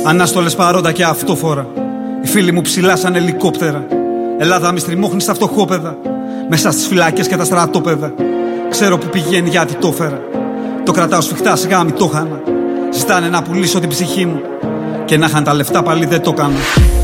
Ανάστολες παρόντα και αυτόφορα. Οι φίλοι μου ψηλά σαν ελικόπτερα. Ελλάδα μη στριμώχνει στα φτωχόπεδα. Μέσα στις φυλακές και τα στρατόπεδα. Ξέρω που πηγαίνει γιατί το έφερα. Το κρατάω σφιχτά, σιγά μη το χάνα. Ζητάνε να πουλήσω την ψυχή μου. Και να είχαν τα λεφτά πάλι δεν το κάνω.